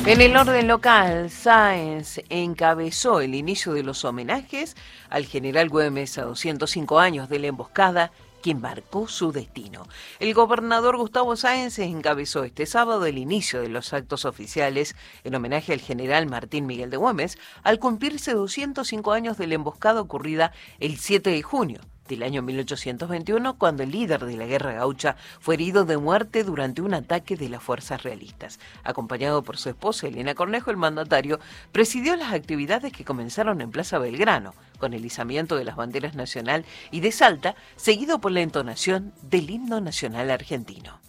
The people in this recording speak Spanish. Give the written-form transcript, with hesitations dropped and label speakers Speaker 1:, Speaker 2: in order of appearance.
Speaker 1: En el orden local, Sáenz encabezó el inicio de los homenajes al general Güemes a 205 años de la emboscada que marcó su destino. El gobernador Gustavo Sáenz encabezó este sábado el inicio de los actos oficiales en homenaje al general Martín Miguel de Güemes al cumplirse 205 años de la emboscada ocurrida el 7 de junio del año 1821, cuando el líder de la guerra gaucha fue herido de muerte durante un ataque de las fuerzas realistas. Acompañado por su esposa Elena Cornejo, el mandatario presidió las actividades que comenzaron en Plaza Belgrano, con el izamiento de las banderas nacional y de Salta, seguido por la entonación del himno nacional argentino.